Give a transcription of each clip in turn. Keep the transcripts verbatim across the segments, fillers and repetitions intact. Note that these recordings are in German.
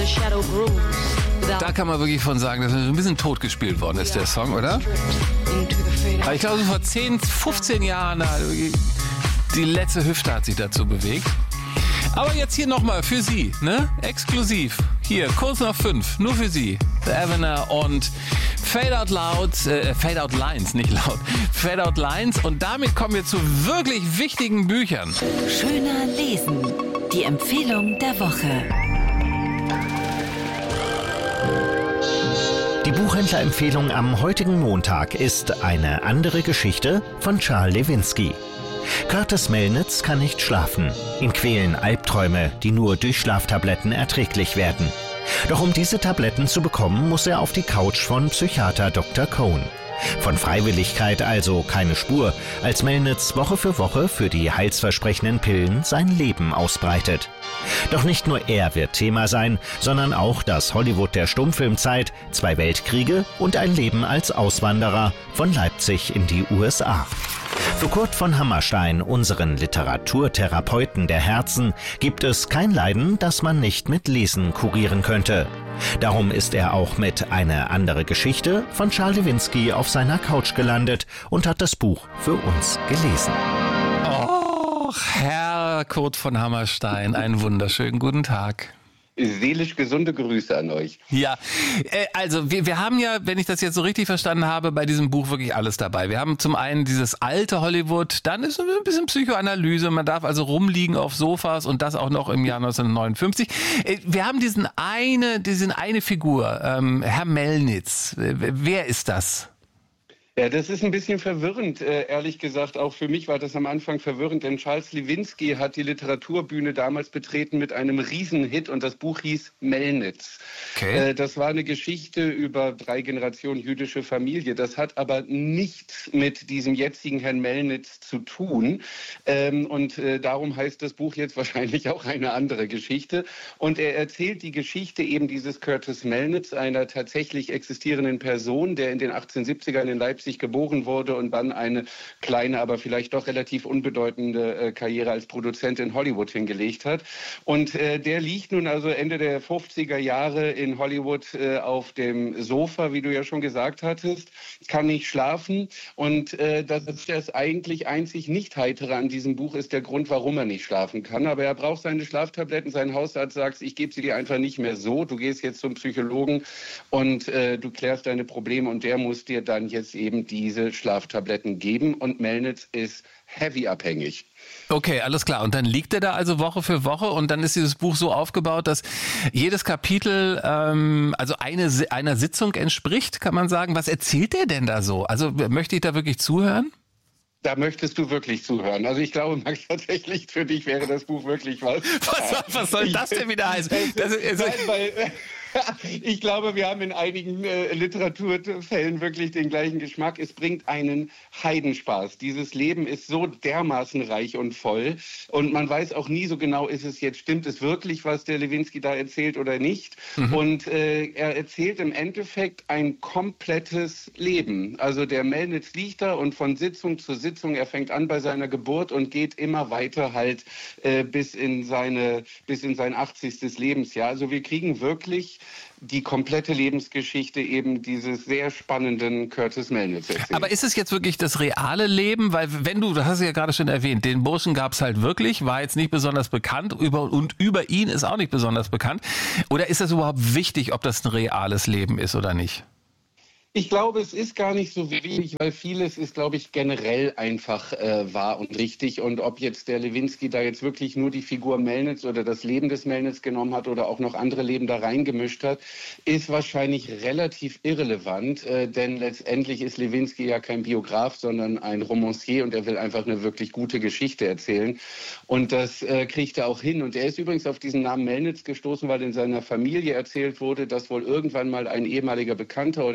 Da kann man wirklich von sagen, dass er ein bisschen totgespielt worden ist, der Song, oder? Aber ich glaube, so vor zehn, fünfzehn Jahren, die letzte Hüfte hat sich dazu bewegt. Aber jetzt hier nochmal für Sie, ne? Exklusiv. Hier, kurz nach fünf, nur für Sie. The Evener und Fade Out Loud, äh, Fade Out Lines, nicht laut. Fade Out Lines. Und damit kommen wir zu wirklich wichtigen Büchern. Schöner Lesen. Die Empfehlung der Woche. Die Buchhändlerempfehlung am heutigen Montag ist Eine andere Geschichte von Charles Lewinsky. Curtis Melnitz kann nicht schlafen. Ihn quälen Albträume, die nur durch Schlaftabletten erträglich werden. Doch um diese Tabletten zu bekommen, muss er auf die Couch von Psychiater Doktor Cohn. Von Freiwilligkeit also keine Spur, als Melnitz Woche für Woche für die heilsversprechenden Pillen sein Leben ausbreitet. Doch nicht nur er wird Thema sein, sondern auch das Hollywood der Stummfilmzeit, zwei Weltkriege und ein Leben als Auswanderer von Leipzig in die U S A. Für Kurt von Hammerstein, unseren Literaturtherapeuten der Herzen, gibt es kein Leiden, das man nicht mit Lesen kurieren könnte. Darum ist er auch mit Eine andere Geschichte von Charles Lewinsky auf seiner Couch gelandet und hat das Buch für uns gelesen. Och, Herr Kurt von Hammerstein, einen wunderschönen guten Tag. Seelisch gesunde Grüße an euch. Ja, äh, also wir, wir haben ja, wenn ich das jetzt so richtig verstanden habe, bei diesem Buch wirklich alles dabei. Wir haben zum einen dieses alte Hollywood, dann ist ein bisschen Psychoanalyse, man darf also rumliegen auf Sofas und das auch noch im Jahr neunzehnhundertneunundfünfzig. Äh, wir haben diesen eine, diesen eine Figur, ähm, Herr Melnitz. Äh, wer ist das? Ja, das ist ein bisschen verwirrend, äh, ehrlich gesagt. Auch für mich war das am Anfang verwirrend, denn Charles Lewinsky hat die Literaturbühne damals betreten mit einem Riesenhit und das Buch hieß Melnitz. Okay. Äh, das war eine Geschichte über drei Generationen jüdische Familie. Das hat aber nichts mit diesem jetzigen Herrn Melnitz zu tun. Ähm, und äh, darum heißt das Buch jetzt wahrscheinlich auch Eine andere Geschichte. Und er erzählt die Geschichte eben dieses Curtis Melnitz, einer tatsächlich existierenden Person, der in den achtzehnhundertsiebzigern in Leipzig geboren wurde und dann eine kleine, aber vielleicht doch relativ unbedeutende äh, Karriere als Produzent in Hollywood hingelegt hat. Und äh, der liegt nun also Ende der fünfziger Jahre in Hollywood äh, auf dem Sofa, wie du ja schon gesagt hattest, kann nicht schlafen. Und äh, das ist das eigentlich einzig nicht heitere an diesem Buch, ist der Grund, warum er nicht schlafen kann. Aber er braucht seine Schlaftabletten. Sein Hausarzt sagt, ich gebe sie dir einfach nicht mehr so. Du gehst jetzt zum Psychologen und äh, du klärst deine Probleme und der muss dir dann jetzt eben diese Schlaftabletten geben und Melnitz ist heavy abhängig. Okay, alles klar. Und dann liegt er da also Woche für Woche und dann ist dieses Buch so aufgebaut, dass jedes Kapitel ähm, also eine, einer Sitzung entspricht, kann man sagen. Was erzählt er denn da so? Also möchte ich da wirklich zuhören? Da möchtest du wirklich zuhören. Also ich glaube, Max, tatsächlich für dich wäre das Buch wirklich was. Was, was soll das denn wieder heißen? Das ist, Nein, weil, ich glaube, wir haben in einigen äh, Literaturfällen wirklich den gleichen Geschmack. Es bringt einen Heidenspaß. Dieses Leben ist so dermaßen reich und voll. Und man weiß auch nie so genau, ist es jetzt, stimmt es wirklich, was der Lewinsky da erzählt oder nicht. Mhm. Und äh, er erzählt im Endeffekt ein komplettes Leben. Also der Melnitz liegt da und von Sitzung zu Sitzung, er fängt an bei seiner Geburt und geht immer weiter halt äh, bis in seine, bis in sein achtzigstes Lebensjahr. Also wir kriegen wirklich die komplette Lebensgeschichte eben dieses sehr spannenden Curtis Melnitz erzählt. Aber ist es jetzt wirklich das reale Leben? Weil wenn du, das hast du ja gerade schon erwähnt, den Burschen gab es halt wirklich, war jetzt nicht besonders bekannt über, und über ihn ist auch nicht besonders bekannt. Oder ist das überhaupt wichtig, ob das ein reales Leben ist oder nicht? Ich glaube, es ist gar nicht so wichtig, weil vieles ist, glaube ich, generell einfach äh, wahr und richtig. Und ob jetzt der Lewinsky da jetzt wirklich nur die Figur Melnitz oder das Leben des Melnitz genommen hat oder auch noch andere Leben da reingemischt hat, ist wahrscheinlich relativ irrelevant. Äh, denn letztendlich ist Lewinsky ja kein Biograf, sondern ein Romancier und er will einfach eine wirklich gute Geschichte erzählen. Und das äh, kriegt er auch hin. Und er ist übrigens auf diesen Namen Melnitz gestoßen, weil in seiner Familie erzählt wurde, dass wohl irgendwann mal ein ehemaliger Bekannter oder ehemaliger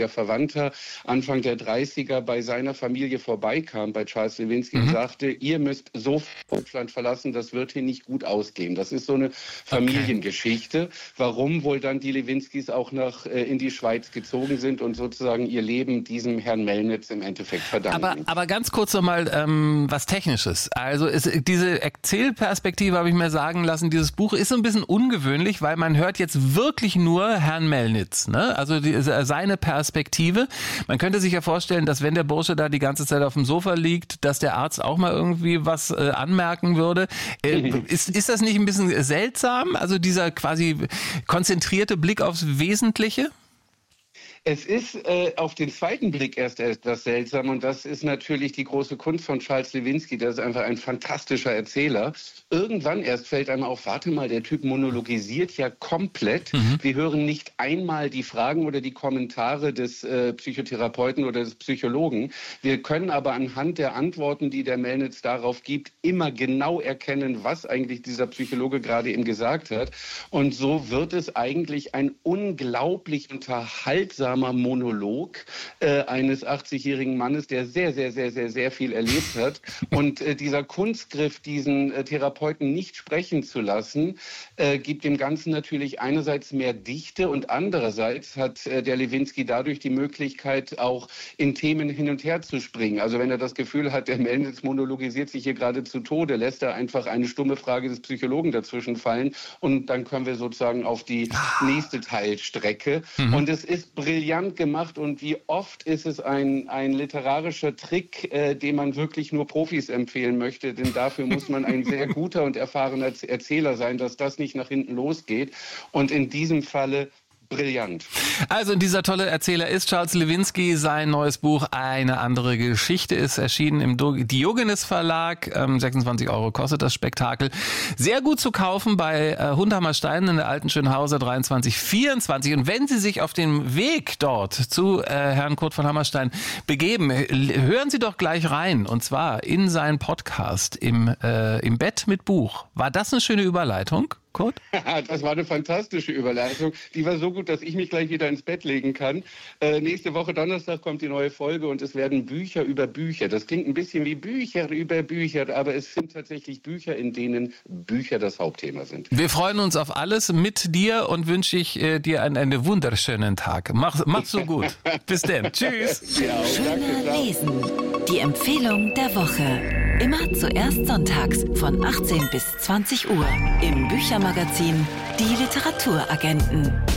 langjähriger Verwandter Anfang der dreißiger bei seiner Familie vorbeikam, bei Charles Lewinsky, mhm. und sagte, ihr müsst sofort Deutschland verlassen, das wird hier nicht gut ausgehen. Das ist so eine Familiengeschichte, okay. warum wohl dann die Lewinskys auch nach äh, in die Schweiz gezogen sind und sozusagen ihr Leben diesem Herrn Melnitz im Endeffekt verdanken. Aber, aber ganz kurz nochmal ähm, was Technisches. Also ist, diese Erzählperspektive, habe ich mir sagen lassen, dieses Buch ist so ein bisschen ungewöhnlich, weil man hört jetzt wirklich nur Herrn Melnitz, ne? Also die, seine Perspektive. Man könnte sich ja vorstellen, dass wenn der Bursche da die ganze Zeit auf dem Sofa liegt, dass der Arzt auch mal irgendwie was äh, anmerken würde. Äh, ist, ist das nicht ein bisschen seltsam? Also dieser quasi konzentrierte Blick aufs Wesentliche? Es ist äh, auf den zweiten Blick erst etwas seltsam und das ist natürlich die große Kunst von Charles Lewinsky. Der ist einfach ein fantastischer Erzähler. Irgendwann erst fällt einem auf, warte mal, der Typ monologisiert ja komplett. Mhm. Wir hören nicht einmal die Fragen oder die Kommentare des äh, Psychotherapeuten oder des Psychologen. Wir können aber anhand der Antworten, die der Melnitz darauf gibt, immer genau erkennen, was eigentlich dieser Psychologe gerade ihm gesagt hat. Und so wird es eigentlich ein unglaublich unterhaltsamer Monolog äh, eines achtzigjährigen Mannes, der sehr, sehr, sehr, sehr, sehr viel erlebt hat. Und äh, dieser Kunstgriff, diesen äh, Therapeuten nicht sprechen zu lassen, äh, gibt dem Ganzen natürlich einerseits mehr Dichte und andererseits hat äh, der Lewinsky dadurch die Möglichkeit, auch in Themen hin und her zu springen. Also wenn er das Gefühl hat, der Melnitz monologisiert sich hier gerade zu Tode, lässt er einfach eine stumme Frage des Psychologen dazwischen fallen und dann können wir sozusagen auf die nächste Teilstrecke. Mhm. Und es ist brillant gemacht und wie oft ist es ein, ein literarischer Trick, äh, den man wirklich nur Profis empfehlen möchte, denn dafür muss man ein sehr guter und erfahrener Erzähler sein, dass das nicht nach hinten losgeht und in diesem Falle brillant. Also dieser tolle Erzähler ist Charles Lewinsky. Sein neues Buch Eine andere Geschichte ist erschienen im Diogenes Verlag. Ähm, sechsundzwanzig Euro kostet das Spektakel. Sehr gut zu kaufen bei äh, Hundhammer Steinen in der Alten Schönhauser dreiundzwanzig vierundzwanzig. Und wenn Sie sich auf den Weg dort zu äh, Herrn Kurt von Hammerstein begeben, hören Sie doch gleich rein. Und zwar in seinen Podcast im, äh, im Bett mit Buch. War das eine schöne Überleitung? Kurt? Das war eine fantastische Überleitung. Die war so gut, dass ich mich gleich wieder ins Bett legen kann. Äh, nächste Woche Donnerstag kommt die neue Folge und es werden Bücher über Bücher. Das klingt ein bisschen wie Bücher über Bücher, aber es sind tatsächlich Bücher, in denen Bücher das Hauptthema sind. Wir freuen uns auf alles mit dir und wünsche ich äh, dir einen, einen wunderschönen Tag. Mach, mach's so gut. Bis dann. Tschüss. Genau, Schöner danke, Lesen. Die Empfehlung der Woche. Immer zuerst sonntags von achtzehn bis zwanzig Uhr im Büchermagazin Die Literaturagenten.